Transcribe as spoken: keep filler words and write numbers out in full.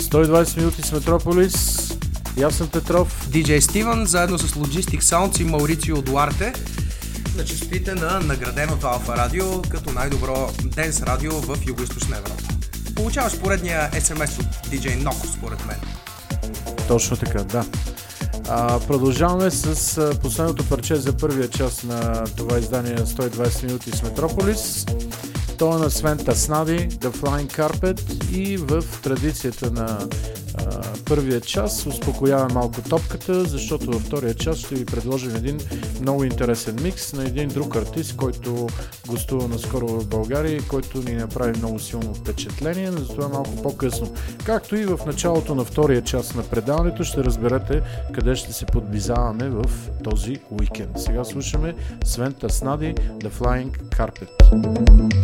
сто и двайсет минути с Метрополис. И аз съм Петров. Диджей Стивън, заедно с Logistic Sounds и Маурицио Дуарте на честотите на награденото Алфа Радио като най-добро денс радио в Югоизточна Европа. Получаваш поредния ес ем ес от Диджей Ноко, според мен. Точно така, да. А, продължаваме с а, последното парче за първия час на това издание на сто и двайсет минути с Метрополис. То е на Свен Таснади, The Flying Carpet, и в традицията на а, първия час успокояваме малко топката, защото във втория час ще ви предложим един много интересен микс на един друг артист, който гостува наскоро в България и който ни направи много силно впечатление, но затова малко по-късно. Както и в началото на втория час на предаването ще разберете къде ще се подбизаваме в този уикенд. Сега слушаме Свен Таснади, The Flying Carpet.